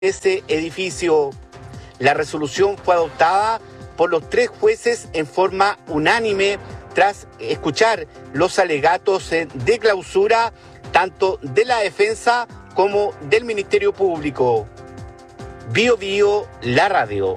ese edificio. La resolución fue adoptada por los 3 jueces en forma unánime tras escuchar los alegatos de clausura tanto de la defensa como del Ministerio Público. Bio Bio, la radio.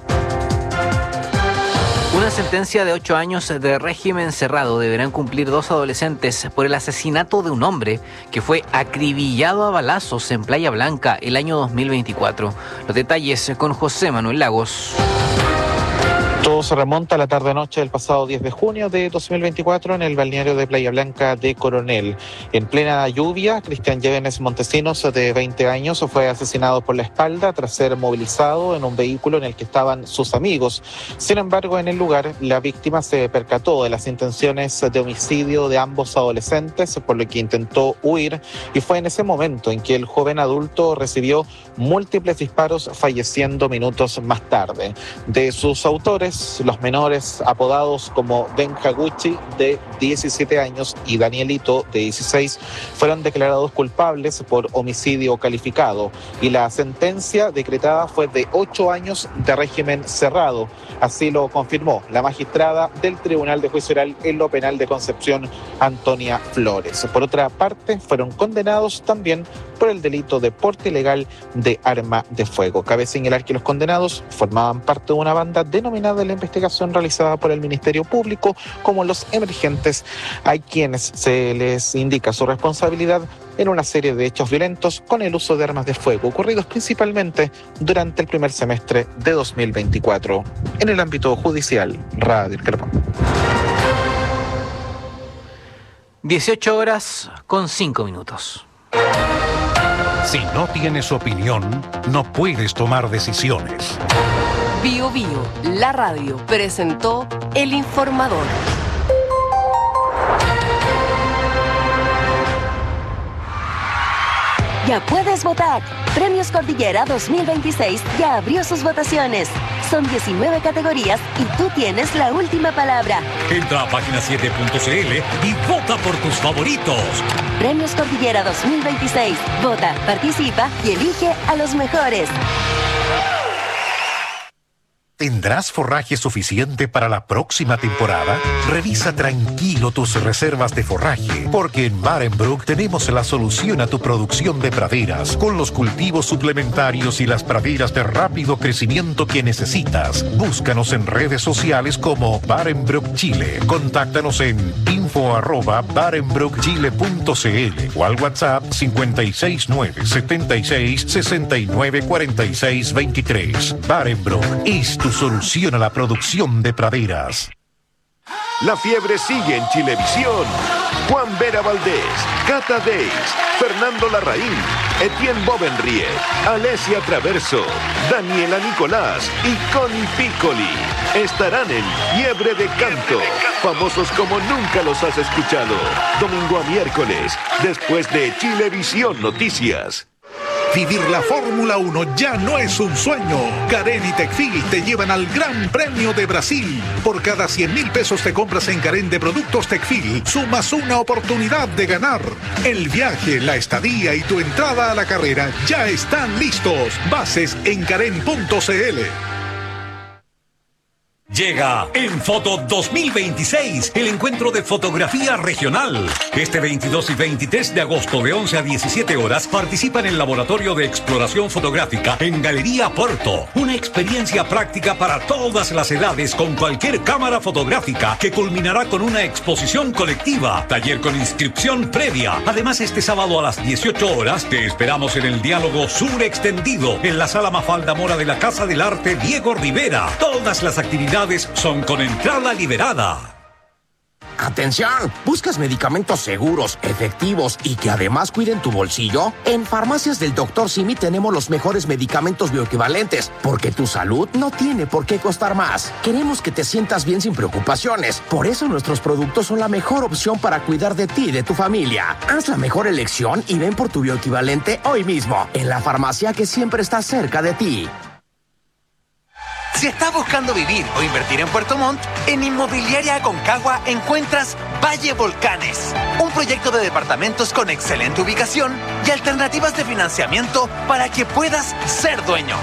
Una sentencia de 8 años de régimen cerrado deberán cumplir 2 adolescentes por el asesinato de un hombre que fue acribillado a balazos en Playa Blanca el año 2024. Los detalles con José Manuel Lagos. Todo se remonta a la tarde-noche del pasado 10 de junio de 2024 en el balneario de Playa Blanca de Coronel. En plena lluvia, Cristian Llévenes Montesinos, de 20 años, fue asesinado por la espalda tras ser movilizado en un vehículo en el que estaban sus amigos. Sin embargo, en el lugar, la víctima se percató de las intenciones de homicidio de ambos adolescentes, por lo que intentó huir, y fue en ese momento en que el joven adulto recibió múltiples disparos, falleciendo minutos más tarde. De sus autores, los menores, apodados como Benja Gucci, de 17 años, y Danielito, de 16, fueron declarados culpables por homicidio calificado, y la sentencia decretada fue de 8 años de régimen cerrado. Así lo confirmó la magistrada del Tribunal de Juicio Oral en lo Penal de Concepción, Antonia Flores. Por otra parte, fueron condenados también por el delito de porte ilegal de arma de fuego. Cabe señalar que los condenados formaban parte de una banda denominada de la investigación realizada por el Ministerio Público como los emergentes, a quienes se les indica su responsabilidad en una serie de hechos violentos con el uso de armas de fuego, ocurridos principalmente durante el primer semestre de 2024. En el ámbito judicial, Radio El Carpón. 18:05. Si no tienes opinión, no puedes tomar decisiones. Bio Bio, la radio, presentó El Informador. Ya puedes votar. Premios Cordillera 2026 ya abrió sus votaciones. Son 19 categorías y tú tienes la última palabra. Entra a página7.cl y vota por tus favoritos. Premios Cordillera 2026. Vota, participa y elige a los mejores. ¿Tendrás forraje suficiente para la próxima temporada? Revisa tranquilo tus reservas de forraje, porque en Barenbroek tenemos la solución a tu producción de praderas, con los cultivos suplementarios y las praderas de rápido crecimiento que necesitas. Búscanos en redes sociales como Barenbroek Chile. Contáctanos en info@barenbroekchile.cl o al WhatsApp 569 76 69 46 23. Barenbroek es tu solución a la producción de praderas. La fiebre sigue en Chilevisión. Juan Vera Valdés, Cata Deis, Fernando Larraín, Etienne Bovenriet, Alesia Traverso, Daniela Nicolás y Connie Piccoli estarán en Fiebre de Canto, famosos como nunca los has escuchado. Domingo a miércoles, después de Chilevisión Noticias. Vivir la Fórmula 1 ya no es un sueño. Carén y Tecfil te llevan al Gran Premio de Brasil. Por cada 100.000 pesos te compras en Carén de productos Tecfil, sumas una oportunidad de ganar. El viaje, la estadía y tu entrada a la carrera ya están listos. Bases en carén.cl. Llega En Foto 2026, el encuentro de fotografía regional. Este 22 y 23 de agosto de 11 a 17 horas participa en el Laboratorio de Exploración Fotográfica en Galería Porto. Una experiencia práctica para todas las edades con cualquier cámara fotográfica que culminará con una exposición colectiva, taller con inscripción previa. Además, este sábado a las 18 horas te esperamos en el Diálogo Sur Extendido en la Sala Mafalda Mora de la Casa del Arte Diego Rivera. Todas las actividades son con entrada liberada. ¡Atención! ¿Buscas medicamentos seguros, efectivos y que además cuiden tu bolsillo? En Farmacias del Dr. Simi tenemos los mejores medicamentos bioequivalentes, porque tu salud no tiene por qué costar más. Queremos que te sientas bien sin preocupaciones. Por eso nuestros productos son la mejor opción para cuidar de ti y de tu familia. Haz la mejor elección y ven por tu bioequivalente hoy mismo, en la farmacia que siempre está cerca de ti. Si estás buscando vivir o invertir en Puerto Montt, en Inmobiliaria Aconcagua encuentras Valle Volcanes, un proyecto proyecto de departamentos con excelente ubicación y alternativas de financiamiento para que puedas ser dueño.